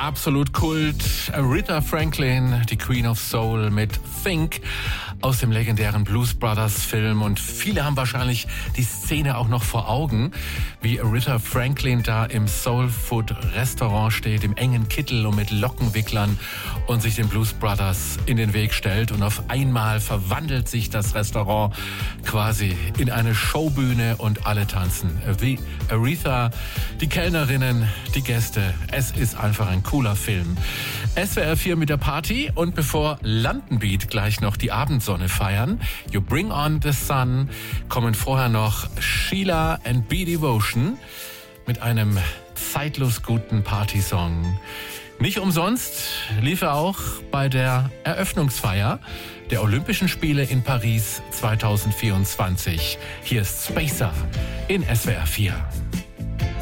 absolut Kult. Aretha Franklin, die Queen of Soul mit Think aus dem legendären Blues Brothers Film. Und viele haben wahrscheinlich die Szene auch noch vor Augen, wie Aretha Franklin da im Soul Food Restaurant steht, im engen Kittel und mit Lockenwicklern und sich den Blues Brothers in den Weg stellt. Und auf einmal verwandelt sich das Restaurant quasi in eine Showbühne und alle tanzen. Wie Aretha, die Kellnerinnen, die Gäste. Es ist einfach ein cooler Film. SWR 4 mit der Party und bevor Landenbeat gleich noch die Abendsonne feiern, You Bring On The Sun, kommen vorher noch Sheila and Be Devotion mit einem zeitlos guten Partysong. Nicht umsonst lief er auch bei der Eröffnungsfeier der Olympischen Spiele in Paris 2024. Hier ist Spacer in SWR 4.